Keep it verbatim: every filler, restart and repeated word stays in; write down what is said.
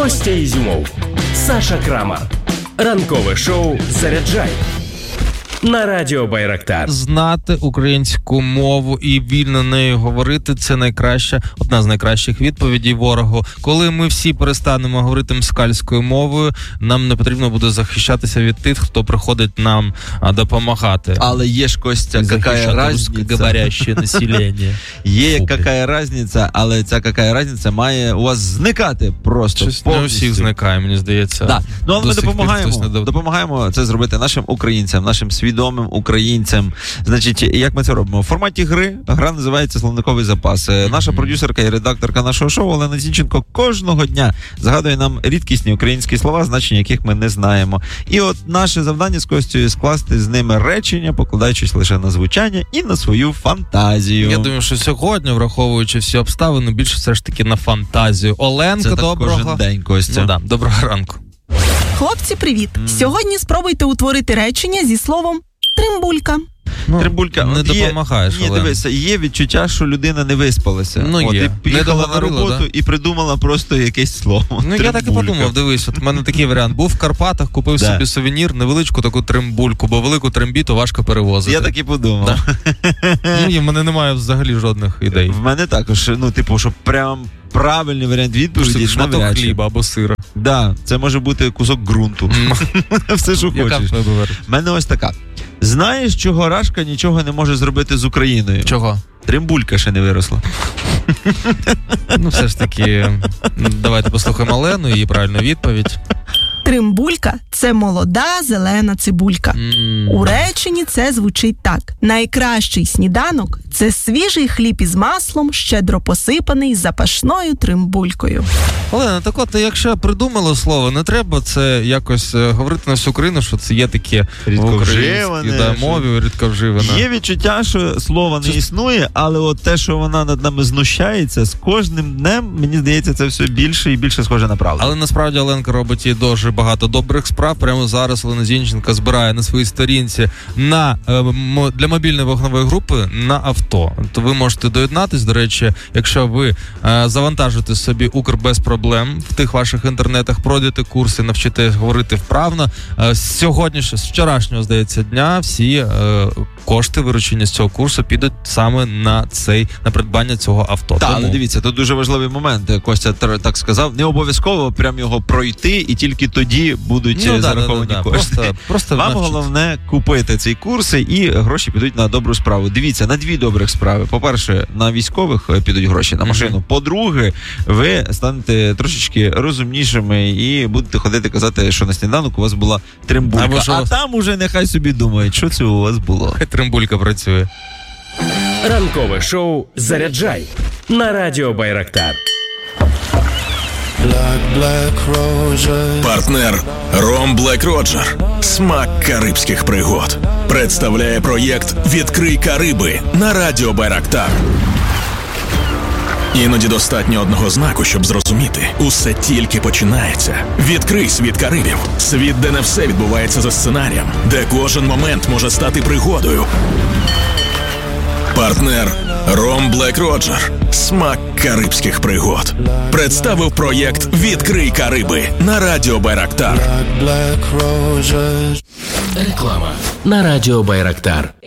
Костя Ізюмов, Саша Крамар. Ранкове шоу «Заряджай» на радіо Байрактар. Знати українську мову і вільно нею говорити – це найкраща, одна з найкращих відповідей ворогу. Коли ми всі перестанемо говорити москальською мовою, нам не потрібно буде захищатися від тих, хто приходить нам допомагати. Але є ж, Костя, какая разниця? Русскоговорящее населення. Є какая разниця, але ця какая разниця має у вас зникати просто Щось повністю. не у всіх зникає, мені здається. Да. Ну, але ми допомагаємо, не... допомагаємо це зробити нашим українцям, нашим свідомим українцям. Значить, як ми це робимо? В форматі гри, гра називається «Словниковий запас». Mm-hmm. Наша продюсерка і редакторка нашого шоу Олена Зінченко кожного дня згадує нам рідкісні українські слова, значення яких ми не знаємо. І от наше завдання з Костю скласти з ними речення, покладаючись лише на звучання і на свою фантазію. Я думаю, що сьогодні, враховуючи всі обставини, більше все ж таки на фантазію. Оленка, це доброго. Це кожен день, Костя. Ну, да, доброго ранку. Хлопці, привіт. Mm. Сьогодні спробуйте утворити речення зі словом «тримбулька». Ну, Тримбулька, не є, допомагаєш, ні, Олен. Дивися, є відчуття, що людина не виспалася. Ну, от, є. І поїхала на роботу, да? і придумала просто якесь слово. Ну, тримбулька. Я так і подумав, дивись, от в мене такий варіант. Був в Карпатах, купив да. собі сувенір, невеличку таку тримбульку, бо велику трембіту важко перевозити. Я так і подумав. Да. Ну, і в мене немає взагалі жодних ідей. В мене також, ну, типу, що прям правильний варіант відповіді. Шматок хліба або сира. Да, це може бути кусок ґрунту. Все, що Яка хочеш. В мене ось така. Знаєш, чого Рашка нічого не може зробити з Україною? Чого? Тримбулька ще не виросла. Ну, все ж таки, давайте послухаємо Олену, її правильну відповідь. Тримбулька – це молода зелена цибулька. Mm. У реченні це звучить так. Найкращий сніданок – це свіжий хліб із маслом, щедро посипаний запашною тримбулькою. Олена, так от, якщо придумало слово, не треба це якось говорити на всю Україну, що це є таке в українській да, мові, рідковживане. Є відчуття, що слова не існує, але от те, що вона над нами знущається, з кожним днем, мені здається, це все більше і більше схоже на правду. Але насправді Оленка робить і дуже багато добрих справ. Прямо зараз Олена Зінченко збирає на своїй сторінці на, для мобільної вогневої групи на авто. То ви можете доєднатись, до речі, якщо ви завантажите собі Укр без проблем в тих ваших інтернетах, пройдете курси, навчитесь говорити вправно. Сьогодні, з вчорашнього, здається, дня, всі кошти виручення з цього курсу підуть саме на цей, на придбання цього авто. Так, Тому... але дивіться, тут дуже важливий момент. Костя так сказав, не обов'язково прям його пройти, і тільки тоді будуть ну, зараховані да, да, да. кошти. Просто, просто Вам навчиться. головне купити ці курси, і гроші підуть на добру справу. Дивіться, на дві добрих справи. По-перше, на військових підуть гроші, на машину. Mm-hmm. По-друге, ви станете трошечки розумнішими і будете ходити казати, що на сніданок у вас була тримбулька. А, що... а там уже нехай собі думають, що це у вас було. Хай тримбулька працює. Ранкове шоу «Заряджай» на радіо Байрактар. Партнер Ром Блек Роджер. Смак карибських пригод. Представляє проєкт «Відкрий Кариби» на радіо Байрактар. Іноді достатньо одного знаку, щоб зрозуміти. Усе тільки починається. Відкрий світ Карибів. Світ, де не все відбувається за сценарієм. Де кожен момент може стати пригодою. Партнер Ром Блек Роджер. Смак карибських пригод. Представив проєкт «Відкрий Кариби» на радіо Байрактар. Реклама на радіо Байрактар.